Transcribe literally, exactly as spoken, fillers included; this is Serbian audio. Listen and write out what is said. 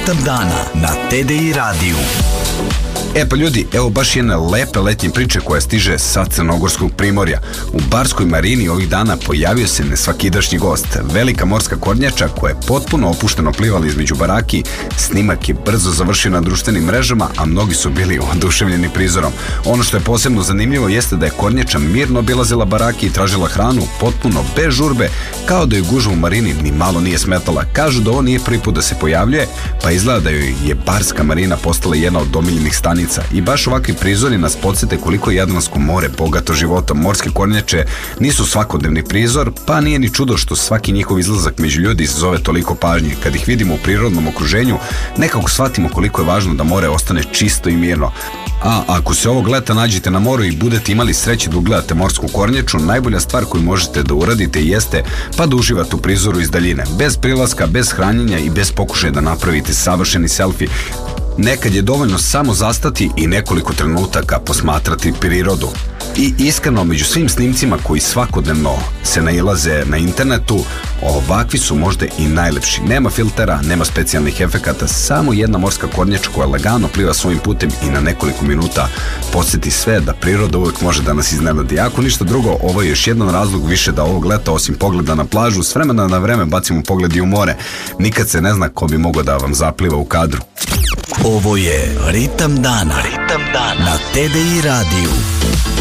Ritam dana na T D I radiju. E pa ljudi, evo baš jedne lepe letnje priče koja stiže sa crnogorskog primorja. U Barskoj marini ovih dana pojavio se nesvakidašnji gost, velika morska kornjača koja je potpuno opušteno plivala između baraki. Snimak je brzo završio na društvenim mrežama, a mnogi su bili oduševljeni prizorom. Ono što je posebno zanimljivo jeste da je kornjača mirno obilazila baraki i tražila hranu potpuno bez žurbe, kao da joj gužva u marini ni malo nije smetala. Kažu da ovo nije prvi put da se pojavljuje, pa izgleda da joj je Barska marina postala jedna od omiljenih stanica. I baš ovakvi prizori nas podsjete koliko je Jadransko more bogato životom. Morske kornjače nisu svakodnevni prizor, pa nije ni čudo što svaki njihov izlazak među ljudi izazove toliko pažnje. Kad ih vidimo u prirodnom okruženju, nekako shvatimo koliko je važno da more ostane čisto i mirno. A ako se ovog leta nađete na moru i budete imali sreće da ugledate morsku kornjaču, najbolja stvar koju možete da uradite jeste pa da uživate u prizoru iz daljine, bez prilaska, bez hranjenja i bez pokušaja da napravite savršeni selfie. Nekad je dovoljno samo zastati i nekoliko trenutaka posmatrati prirodu. I iskreno, među svim snimcima koji svakodnevno se nailaze na internetu, ovakvi su možda i najlepši. Nema filtera, nema specijalnih efekata, samo jedna morska kornjača koja lagano pliva svojim putem i na nekoliko minuta podsjeti sve da priroda uvek može da nas iznenadi. Ako ništa drugo, ovo je još jedan razlog više da ovog leta, osim pogleda na plažu, s vremena na vreme bacimo pogled i u more. Nikad se ne zna ko bi mogao da vam zapliva u kadru. Ovo je Ritam dana, Ritam dana na T D I radiju.